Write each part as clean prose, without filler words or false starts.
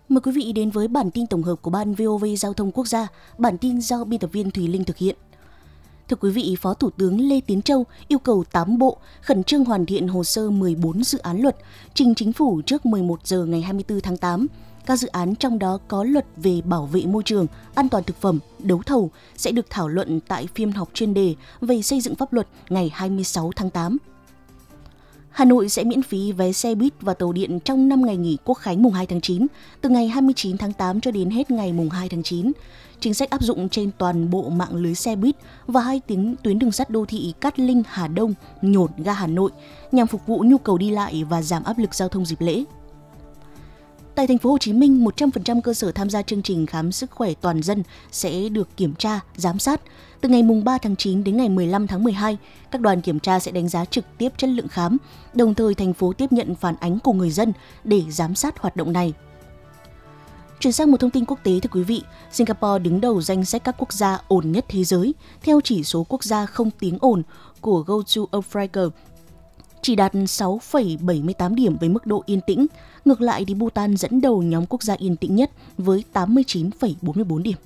Mời quý vị đến với bản tin tổng hợp của Ban VOV Giao thông Quốc gia, bản tin do biên tập viên Thùy Linh thực hiện. Thưa quý vị, Phó Thủ tướng Lê Tiến Châu yêu cầu 8 bộ khẩn trương hoàn thiện hồ sơ 14 dự án luật, trình Chính phủ trước 11 giờ ngày 24 tháng 8. Các dự án trong đó có luật về bảo vệ môi trường, an toàn thực phẩm, đấu thầu sẽ được thảo luận tại phiên họp chuyên đề về xây dựng pháp luật ngày 26 tháng 8. Hà Nội sẽ miễn phí vé xe buýt và tàu điện trong 5 ngày nghỉ Quốc khánh mùng 2 tháng 9, từ ngày 29 tháng 8 cho đến hết ngày mùng 2 tháng 9. Chính sách áp dụng trên toàn bộ mạng lưới xe buýt và 2 tuyến đường sắt đô thị Cát Linh, Hà Đông, Nhổn, ga Hà Nội nhằm phục vụ nhu cầu đi lại và giảm áp lực giao thông dịp lễ. Tại thành phố Hồ Chí Minh, 100% cơ sở tham gia chương trình khám sức khỏe toàn dân sẽ được kiểm tra, giám sát. Từ ngày mùng 3 tháng 9 đến ngày 15 tháng 12, các đoàn kiểm tra sẽ đánh giá trực tiếp chất lượng khám, đồng thời thành phố tiếp nhận phản ánh của người dân để giám sát hoạt động này. Chuyển sang một thông tin quốc tế thưa quý vị, Singapore đứng đầu danh sách các quốc gia ồn nhất thế giới theo chỉ số quốc gia không tiếng ồn của Go to Africa, chỉ đạt 6,78 điểm với mức độ yên tĩnh. Ngược lại thì Bhutan dẫn đầu nhóm quốc gia yên tĩnh nhất với 89,44 điểm.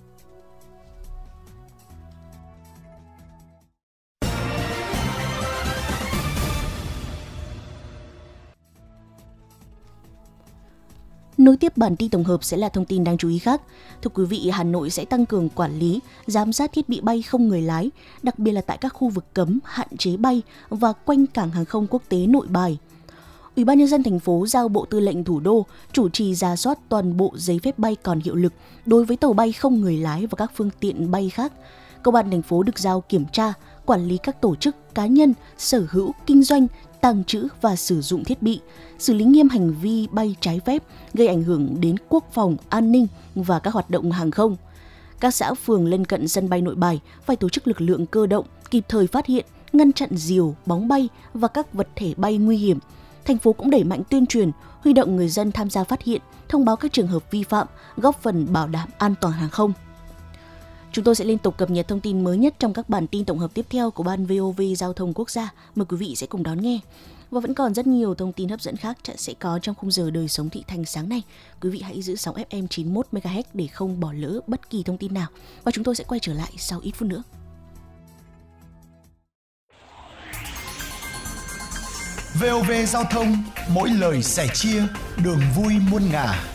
Nối tiếp bản tin tổng hợp sẽ là thông tin đáng chú ý khác. Thưa quý vị, Hà Nội sẽ tăng cường quản lý, giám sát thiết bị bay không người lái, đặc biệt là tại các khu vực cấm, hạn chế bay và quanh cảng hàng không quốc tế Nội Bài. Ủy ban nhân dân thành phố giao Bộ Tư lệnh Thủ đô chủ trì rà soát toàn bộ giấy phép bay còn hiệu lực đối với tàu bay không người lái và các phương tiện bay khác. Công an thành phố được giao kiểm tra, quản lý các tổ chức, cá nhân, sở hữu, kinh doanh, tàng trữ và sử dụng thiết bị, xử lý nghiêm hành vi bay trái phép, gây ảnh hưởng đến quốc phòng, an ninh và các hoạt động hàng không. Các xã phường lân cận sân bay Nội Bài phải tổ chức lực lượng cơ động, kịp thời phát hiện, ngăn chặn diều, bóng bay và các vật thể bay nguy hiểm. Thành phố cũng đẩy mạnh tuyên truyền, huy động người dân tham gia phát hiện, thông báo các trường hợp vi phạm, góp phần bảo đảm an toàn hàng không. Chúng tôi sẽ liên tục cập nhật thông tin mới nhất trong các bản tin tổng hợp tiếp theo của Ban VOV Giao thông Quốc gia. Mời quý vị sẽ cùng đón nghe. Và vẫn còn rất nhiều thông tin hấp dẫn khác sẽ có trong khung giờ Đời sống thị thành sáng nay. Quý vị hãy giữ sóng FM 91 MHz để không bỏ lỡ bất kỳ thông tin nào. Và chúng tôi sẽ quay trở lại sau ít phút nữa. VOV Giao thông, mỗi lời sẻ chia, đường vui muôn ngả.